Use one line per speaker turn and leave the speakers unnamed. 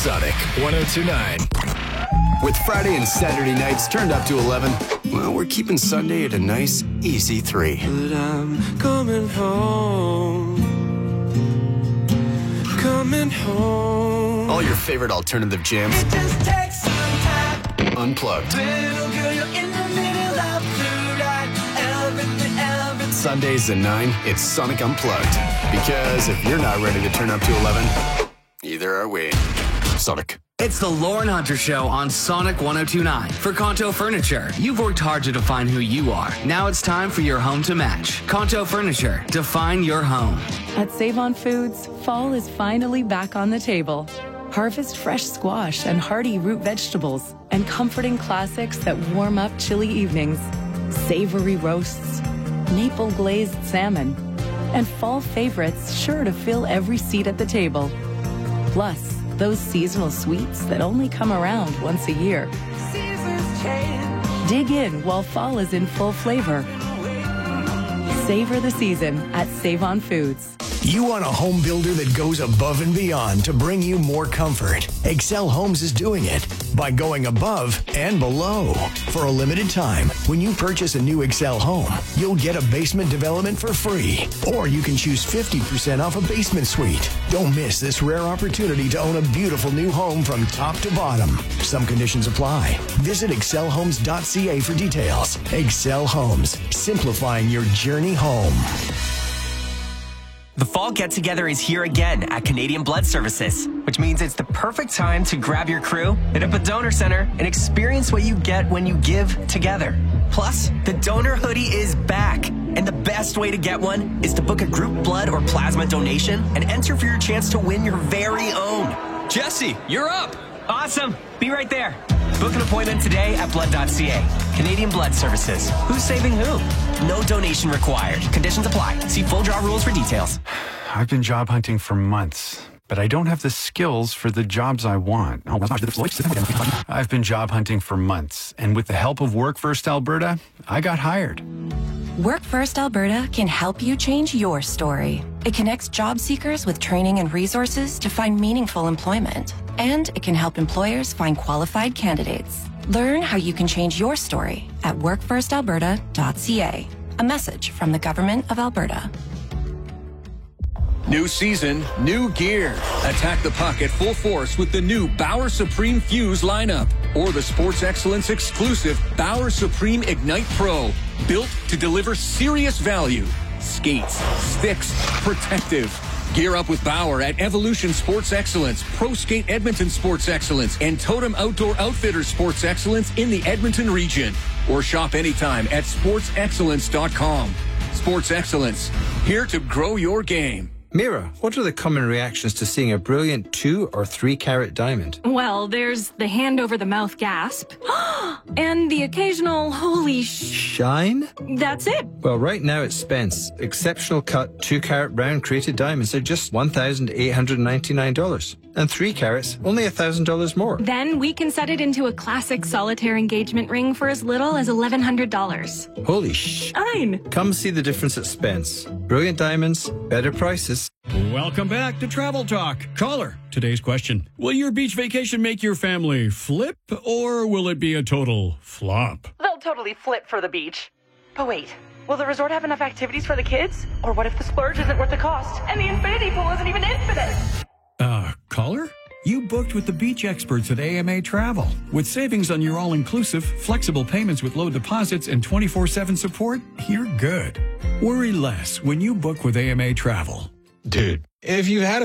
Sonic 102.9. With Friday and Saturday nights turned up to 11, well, we're keeping Sunday at a nice, easy 3.
But I'm coming home. Coming home.
All your favorite alternative jams.
It just takes some time.
Unplugged.
Little girl, you're in the middle of the night. Everything.
Sundays at 9, it's Sonic Unplugged. Because if you're not ready to turn up to 11, neither are we. Sonic.
It's the Lauren Hunter Show on Sonic 102.9. For Kanto Furniture, you've worked hard to define who you are. Now it's time for your home to match. Kanto Furniture, define your home.
At Save on Foods, fall is finally back on the table. Harvest fresh squash and hearty root vegetables and comforting classics that warm up chilly evenings. Savory roasts, maple glazed salmon, and fall favorites sure to fill every seat at the table. Plus, those seasonal sweets that only come around once a year.
Seasons change.
Dig in while fall is in full flavor. Savor the season at Save on Foods.
You want a home builder that goes above and beyond to bring you more comfort. Excel Homes is doing it by going above and below. For a limited time, when you purchase a new Excel home, you'll get a basement development for free. Or you can choose 50% off a basement suite. Don't miss this rare opportunity to own a beautiful new home from top to bottom. Some conditions apply. Visit excelhomes.ca for details. Excel Homes, simplifying your journey home.
The fall get-together is here again at Canadian Blood Services, which means it's the perfect time to grab your crew, hit up a donor center, and experience what you get when you give together. Plus, the donor hoodie is back, and the best way to get one is to book a group blood or plasma donation and enter for your chance to win your very own.
Jesse, you're up!
Awesome! Be right there. Book an appointment today at blood.ca. Canadian Blood Services. Who's saving who? No donation required. Conditions apply. See full draw rules for details.
I've been job hunting for months, but I don't have the skills for the jobs I want. I've been job hunting for months, and with the help of Work First Alberta, I got hired.
Work First Alberta can help you change your story. It connects job seekers with training and resources to find meaningful employment. And it can help employers find qualified candidates. Learn how you can change your story at workfirstalberta.ca. A message from the Government of Alberta.
New season, new gear. Attack the puck at full force with the new Bauer Supreme Fuse lineup or the Sports Excellence exclusive Bauer Supreme Ignite Pro. Built to deliver serious value. Skates, sticks, protective. Gear up with Bauer at Evolution Sports Excellence, Pro Skate Edmonton Sports Excellence, and Totem Outdoor Outfitters Sports Excellence in the Edmonton region. Or shop anytime at sportsexcellence.com. Sports Excellence, here to grow your game.
Mira, what are the common reactions to seeing a brilliant 2 or 3 carat diamond?
Well, there's the hand over the mouth gasp and the occasional holy
shine.
That's it.
Well, right now at Spence, exceptional cut 2 carat round crated diamonds are just $1,899. And 3 carats, only $1,000 more.
Then we can set it into a classic solitaire engagement ring for as little as $1,100.
Holy shine. Come see the difference at Spence. Brilliant diamonds, better prices.
Welcome back to Travel Talk. Caller, today's question. Will your beach vacation make your family flip, or will it be a total flop?
They'll totally flip for the beach. But wait, will the resort have enough activities for the kids? Or what if the splurge isn't worth the cost, and the infinity pool isn't even infinite?
Caller? You booked with the beach experts at AMA Travel. With savings on your all-inclusive, flexible payments with low deposits, and 24/7 support, you're good. Worry less when you book with AMA Travel.
Dude, if you had a